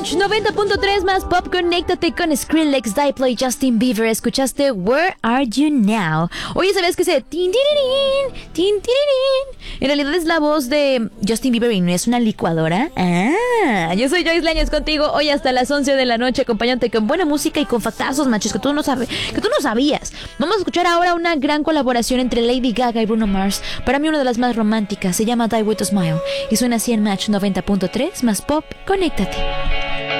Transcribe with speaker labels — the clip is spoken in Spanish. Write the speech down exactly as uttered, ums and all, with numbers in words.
Speaker 1: Match noventa punto tres más pop. Conéctate con Skrillex, Dieplay, Justin Bieber. Escuchaste Where Are You Now. Oye, ¿sabes qué ese tin tirirín, tin tirirín? En realidad es la voz de Justin Bieber y no es una licuadora. Ah, yo soy Joyce Lañez contigo hoy hasta las once de la noche, acompañándote con buena música y con factazos, machos, que tú no sabes, que tú no sabías. Vamos a escuchar ahora una gran colaboración entre Lady Gaga y Bruno Mars. Para mí una de las más románticas. Se llama Die With A Smile y suena así en Match noventa punto tres más pop. Conéctate.